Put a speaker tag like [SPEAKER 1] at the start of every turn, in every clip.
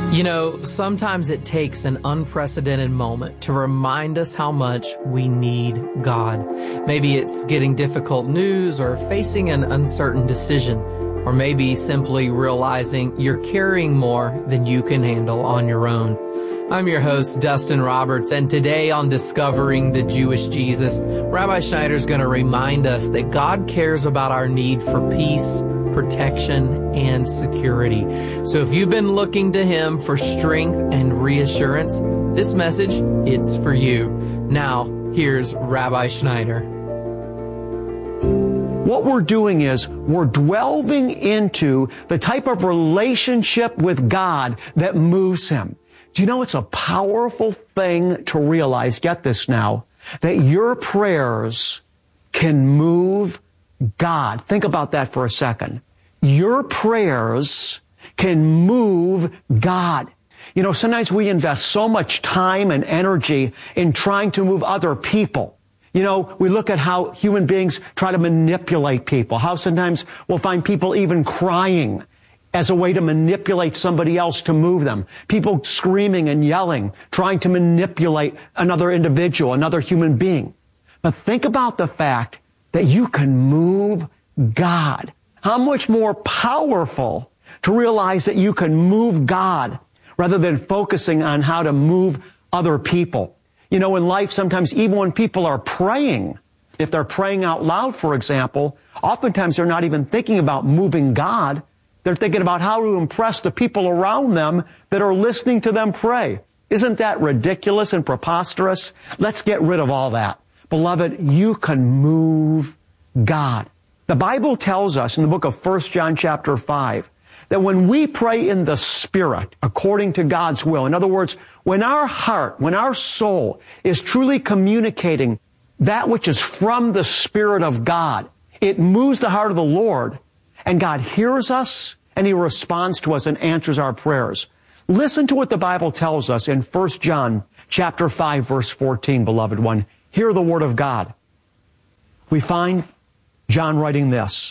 [SPEAKER 1] You know, sometimes it takes an unprecedented moment to remind us how much we need God. Maybe it's getting difficult news or facing an uncertain decision, or maybe simply realizing you're carrying more than you can handle on your own. I'm your host, Dustin Roberts, and today on Discovering the Jewish Jesus, Rabbi Schneider's going to remind us that God cares about our need for peace, protection, and security. So if you've been looking to Him for strength and reassurance, this message, it's for you. Now, here's Rabbi Schneider.
[SPEAKER 2] What we're doing is we're delving into the type of relationship with God that moves Him. Do you know it's a powerful thing to realize, get this now, that your prayers can move God. Think about that for a second. Your prayers can move God. You know, sometimes we invest so much time and energy in trying to move other people. You know, we look at how human beings try to manipulate people, how sometimes we'll find people even crying as a way to manipulate somebody else to move them. People screaming and yelling, trying to manipulate another individual, another human being. But think about the fact that you can move God. How much more powerful to realize that you can move God rather than focusing on how to move other people. You know, in life, sometimes even when people are praying, if they're praying out loud, for example, oftentimes they're not even thinking about moving God. They're thinking about how to impress the people around them that are listening to them pray. Isn't that ridiculous and preposterous? Let's get rid of all that. Beloved, you can move God. The Bible tells us in the book of 1 John chapter 5 that when we pray in the Spirit, according to God's will, in other words, when our heart, when our soul is truly communicating that which is from the Spirit of God, it moves the heart of the Lord, and God hears us, and He responds to us and answers our prayers. Listen to what the Bible tells us in 1 John chapter 5, verse 14, beloved one. Hear the word of God. We find John writing this.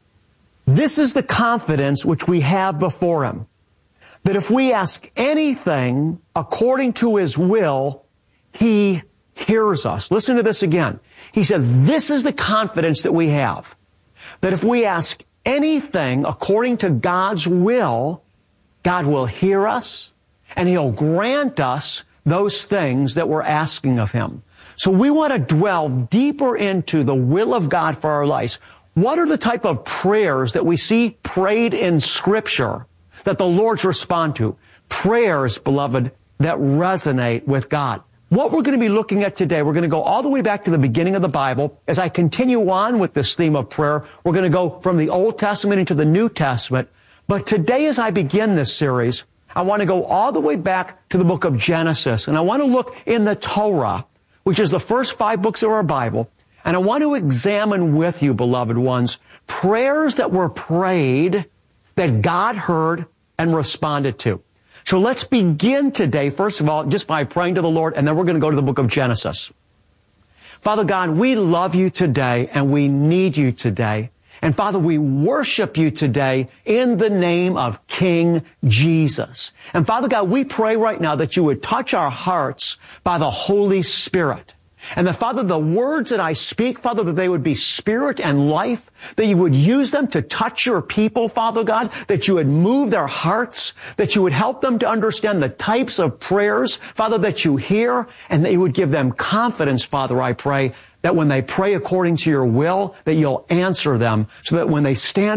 [SPEAKER 2] This is the confidence which we have before Him, that if we ask anything according to His will, He hears us. Listen to this again. He said, this is the confidence that we have, that if we ask anything according to God's will, God will hear us, and He'll grant us those things that we're asking of Him. So we want to dwell deeper into the will of God for our lives. What are the type of prayers that we see prayed in Scripture that the Lord's respond to? Prayers, beloved, that resonate with God. What we're going to be looking at today, we're going to go all the way back to the beginning of the Bible. As I continue on with this theme of prayer, we're going to go from the Old Testament into the New Testament. But today, as I begin this series, I want to go all the way back to the book of Genesis. And I want to look in the Torah, which is the first 5 books of our Bible. And I want to examine with you, beloved ones, prayers that were prayed that God heard and responded to. So let's begin today, first of all, just by praying to the Lord, and then we're going to go to the book of Genesis. Father God, we love You today, and we need You today. And Father, we worship You today in the name of King Jesus. And Father God, we pray right now that You would touch our hearts by the Holy Spirit. And that, Father, the words that I speak, Father, that they would be spirit and life, that You would use them to touch Your people, Father God, that You would move their hearts, that You would help them to understand the types of prayers, Father, that You hear, and that You would give them confidence, Father, I pray, that when they pray according to Your will, that You'll answer them, so that when they stand